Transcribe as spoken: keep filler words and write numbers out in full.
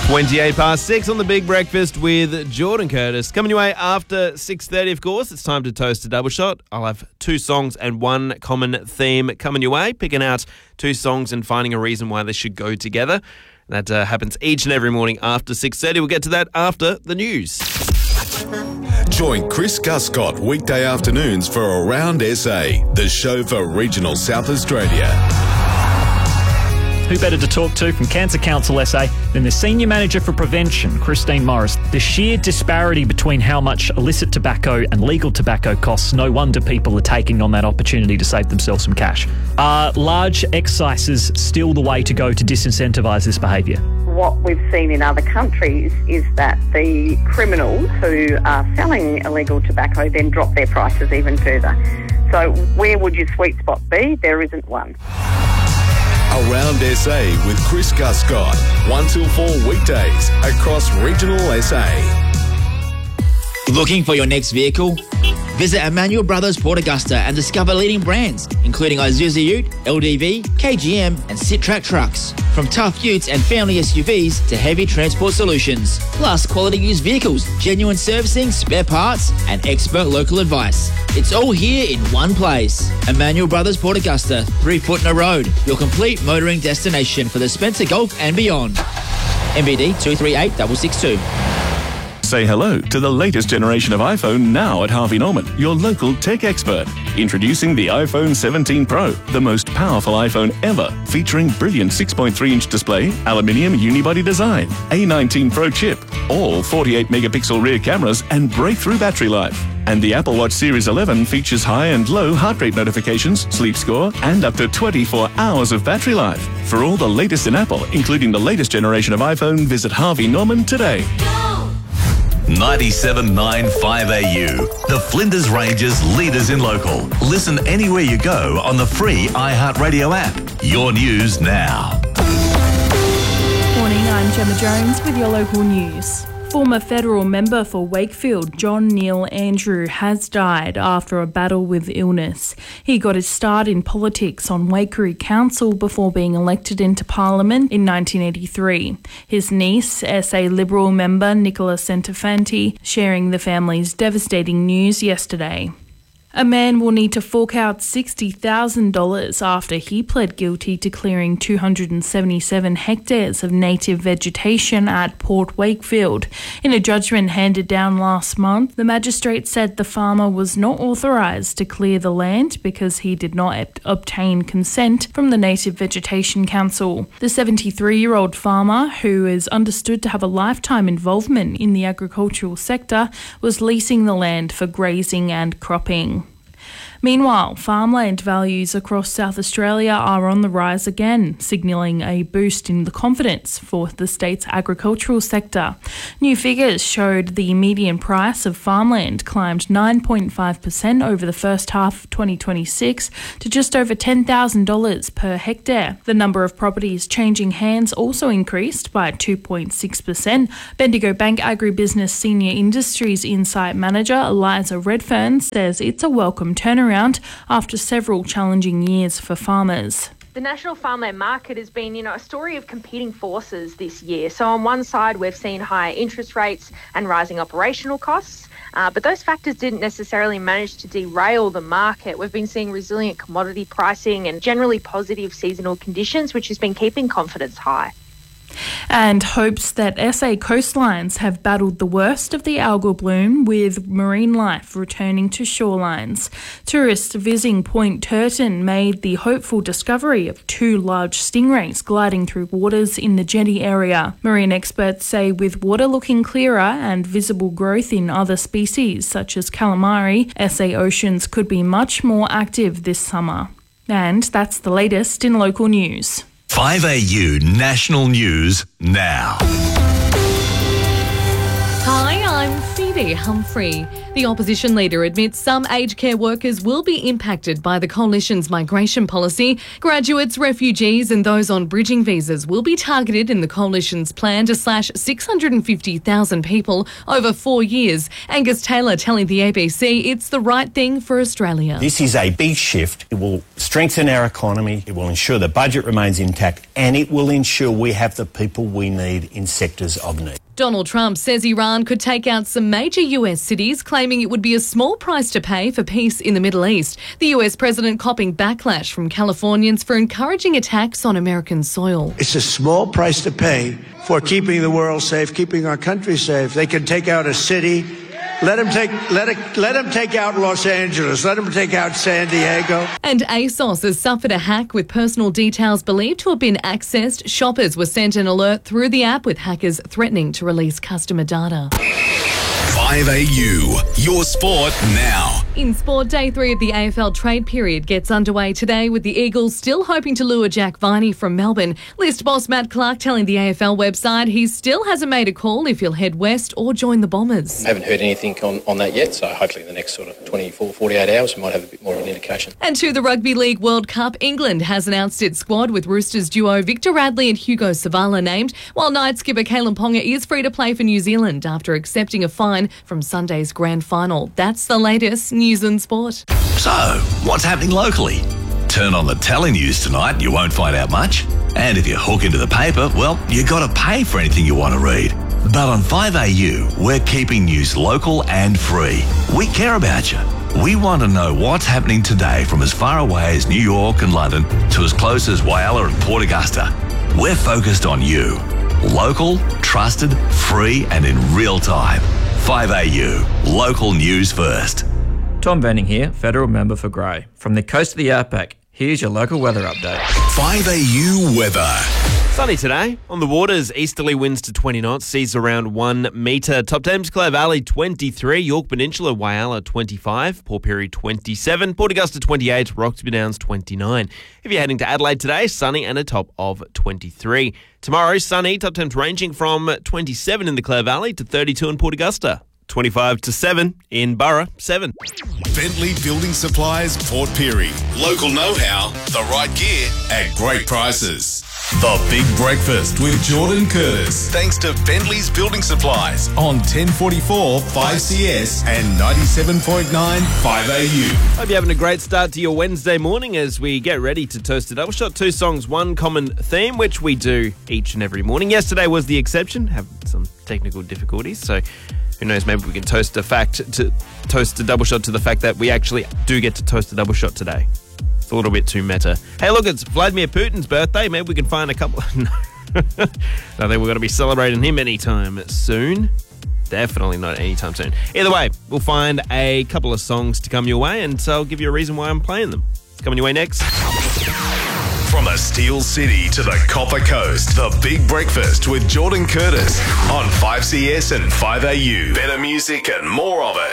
twenty-eight past six on the Big Breakfast with Jordan Curtis. Coming your way after six thirty, of course. It's time to toast a double shot. I'll have two songs and one common theme coming your way, picking out two songs and finding a reason why they should go together. That uh, happens each and every morning after six thirty. We'll get to that after the news. Join Chris Guscott weekday afternoons for Around S A, the show for regional South Australia. Who better to talk to from Cancer Council S A than the Senior Manager for Prevention, Christine Morris. The sheer disparity between how much illicit tobacco and legal tobacco costs, no wonder people are taking on that opportunity to save themselves some cash. Are large excises still the way to go to disincentivise this behaviour? What we've seen in other countries is that the criminals who are selling illegal tobacco then drop their prices even further. So where would your sweet spot be? There isn't one. Around S A with Chris Guscott, one till four weekdays across regional S A. Looking for your next vehicle? Visit Emmanuel Brothers Port Augusta and discover leading brands, including Isuzu Ute, L D V, K G M and Sittrack trucks. From tough utes and family S U Vs to heavy transport solutions. Plus quality used vehicles, genuine servicing, spare parts and expert local advice. It's all here in one place. Emmanuel Brothers Port Augusta, three Footner Road, your complete motoring destination for the Spencer Golf and beyond. M B D two three eight six six two. Say hello to the latest generation of iPhone now at Harvey Norman, your local tech expert. Introducing the iPhone seventeen Pro, the most powerful iPhone ever, featuring brilliant six point three inch display, aluminium unibody design, A nineteen Pro chip, all forty-eight megapixel rear cameras and breakthrough battery life. And the Apple Watch Series eleven features high and low heart rate notifications, sleep score, and up to twenty-four hours of battery life. For all the latest in Apple, including the latest generation of iPhone, visit Harvey Norman today. ninety-seven point nine five A U, the Flinders Ranges leaders in local. Listen anywhere you go on the free iHeartRadio app. Your news now. Morning, I'm Gemma Jones with your local news. Former federal member for Wakefield, John Neil Andrew, has died after a battle with illness. He got his start in politics on Waikerie Council before being elected into Parliament in nineteen eighty-three. His niece, S A Liberal member Nicola Centofanti, sharing the family's devastating news yesterday. A man will need to fork out sixty thousand dollars after he pled guilty to clearing two hundred seventy-seven hectares of native vegetation at Port Wakefield. In a judgment handed down last month, the magistrate said the farmer was not authorised to clear the land because he did not obtain consent from the Native Vegetation Council. The seventy-three-year-old farmer, who is understood to have a lifetime involvement in the agricultural sector, was leasing the land for grazing and cropping. Meanwhile, farmland values across South Australia are on the rise again, signalling a boost in the confidence for the state's agricultural sector. New figures showed the median price of farmland climbed nine point five percent over the first half of twenty twenty-six to just over ten thousand dollars per hectare. The number of properties changing hands also increased by two point six percent. Bendigo Bank Agribusiness Senior Industries Insight Manager Eliza Redfern says it's a welcome turnaround after several challenging years for farmers. The national farmland market has been, you know, a story of competing forces this year. So on one side, we've seen higher interest rates and rising operational costs, uh, but those factors didn't necessarily manage to derail the market. We've been seeing resilient commodity pricing and generally positive seasonal conditions, which has been keeping confidence high. And hopes that S A coastlines have battled the worst of the algal bloom, with marine life returning to shorelines. Tourists visiting Point Turton made the hopeful discovery of two large stingrays gliding through waters in the jetty area. Marine experts say with water looking clearer and visible growth in other species such as calamari, S A oceans could be much more active this summer. And that's the latest in local news. five A U National News now. Hi, I'm Phoebe Humphrey. The opposition leader admits some aged care workers will be impacted by the coalition's migration policy. Graduates, refugees and those on bridging visas will be targeted in the coalition's plan to slash six hundred fifty thousand people over four years. Angus Taylor telling the A B C it's the right thing for Australia. This is a big shift. It will strengthen our economy, it will ensure the budget remains intact, and it will ensure we have the people we need in sectors of need. Donald Trump says Iran could take out some major U S cities, claiming it would be a small price to pay for peace in the Middle East. The U S president copping backlash from Californians for encouraging attacks on American soil. It's a small price to pay for keeping the world safe, keeping our country safe. They can take out a city. Let them take let it, let them take out Los Angeles. Let them take out San Diego. And ASOS has suffered a hack with personal details believed to have been accessed. Shoppers were sent an alert through the app with hackers threatening to release customer data. five A U, your sport now. In sport, day three of the A F L trade period gets underway today with the Eagles still hoping to lure Jack Viney from Melbourne. List boss Matt Clark telling the A F L website he still hasn't made a call if he'll head west or join the Bombers. I haven't heard anything on, on that yet, so hopefully in the next sort of twenty-four, forty-eight hours we might have a bit more of an indication. And to the Rugby League World Cup, England has announced its squad with Roosters duo Victor Radley and Hugo Savala named, while night skipper Kalen Ponga is free to play for New Zealand after accepting a fine from Sunday's grand final. That's the latest news and sport. So, what's happening locally? Turn on the telenews tonight, you won't find out much. And if you hook into the paper, well, you got to pay for anything you want to read. But on five A U, we're keeping news local and free. We care about you. We want to know what's happening today from as far away as New York and London to as close as Whyalla and Port Augusta. We're focused on you. Local, trusted, free and in real time. five A U, local news first. Tom Venning here, Federal Member for Grey. From the coast of the Outback, here's your local weather update. five A U weather. Sunny today. On the waters, easterly winds to twenty knots, seas around one metre. Top Thames, Clare Valley twenty-three, York Peninsula, Whyalla twenty-five, Port Pirie twenty-seven, Port Augusta twenty-eight, Roxby Downs twenty-nine. If you're heading to Adelaide today, sunny and a top of twenty-three. Tomorrow, sunny, top temps ranging from twenty-seven in the Clare Valley to thirty-two in Port Augusta. twenty-five to seven in Burra, seven. Bentley Building Supplies, Port Pirie. Local know-how, the right gear at great prices. The Big Breakfast with Jordan Curtis. Thanks to Bentley's Building Supplies on ten forty-four five C S and ninety-seven point nine five A U. Hope you're having a great start to your Wednesday morning as we get ready to toast a double shot. Two songs, one common theme, which we do each and every morning. Yesterday was the exception, have some technical difficulties, so who knows, maybe we can toast a fact to toast a double shot to the fact that we actually do get to toast a double shot today. It's a little bit too meta. Hey, look, it's Vladimir Putin's birthday. Maybe we can find a couple. No, I think we're going to be celebrating him anytime soon. Definitely not anytime soon. Either way, we'll find a couple of songs to come your way, and so I'll give you a reason why I'm playing them. It's coming your way next. From the Steel City to the Copper Coast, the Big Breakfast with Jordan Curtis on five C S and five A U. Better music and more of it.